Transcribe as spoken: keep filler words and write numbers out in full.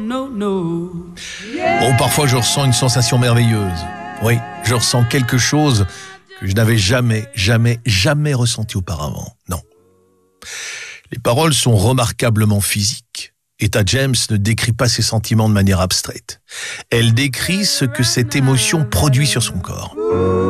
Bon, parfois je ressens une sensation merveilleuse. Oui, je ressens quelque chose que je n'avais jamais, jamais, jamais ressenti auparavant. Non. Les paroles sont remarquablement physiques. Etta James ne décrit pas ses sentiments de manière abstraite. Elle décrit ce que cette émotion produit sur son corps.